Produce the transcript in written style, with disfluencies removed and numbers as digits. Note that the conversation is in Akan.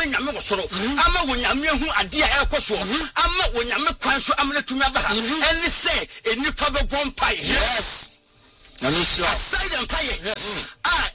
nyame wo soro ama wo nyame hu ade a ekoso ama wo nyame kwan so amna tumi abaha ene se enipa be bompa yes na me sure aside empire